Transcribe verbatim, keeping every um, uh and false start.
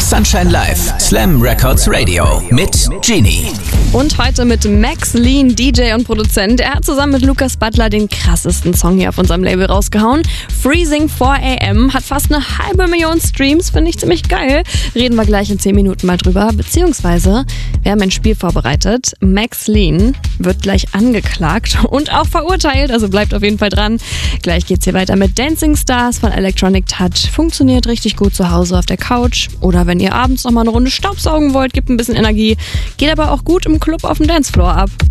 Sunshine Live, Slam Records Radio mit Genie. Und heute mit Max Lean, D J und Produzent. Er hat zusammen mit Lukas Butler den krassesten Song hier auf unserem Label rausgehauen. Freezing four a m hat fast eine halbe Million Streams, finde ich ziemlich geil. Reden wir gleich in zehn Minuten mal drüber. Beziehungsweise, wir haben ein Spiel vorbereitet. Max Lean wird gleich angeklagt und auch verurteilt, also bleibt auf jeden Fall dran. Gleich geht's hier weiter mit Dancing Stars von Electronic Touch. Funktioniert richtig gut zu Hause auf der Couch oder wenn ihr abends noch mal eine Runde Staubsaugen wollt, gibt ein bisschen Energie. Geht aber auch gut im Club auf dem Dancefloor ab.